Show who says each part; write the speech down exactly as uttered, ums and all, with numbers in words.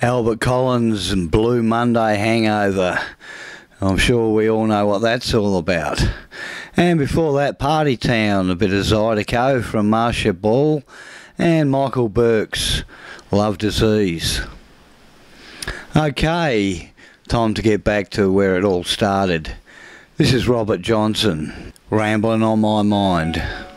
Speaker 1: Albert Collins and Blue Monday Hangover. I'm sure we all know what that's all about. And before that, Party Town, a bit of Zydeco from Marcia Ball, and Michael Burke's Love Disease. Okay, time to get back to where it all started. This is Robert Johnson, Rambling on My Mind.